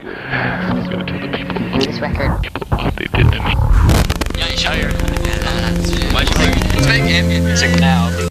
He's gonna tell the people. This record. What they did to me. Ja, ich höre. Weißt du, it's making ambient music now.